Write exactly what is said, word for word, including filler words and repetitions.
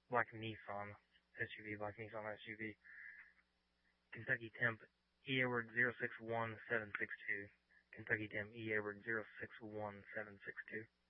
Black Nissan S U V, Black Nissan S U V. Kentucky Temp E A word zero six one seven six two. Kentucky Temp E A word zero six one seven six two.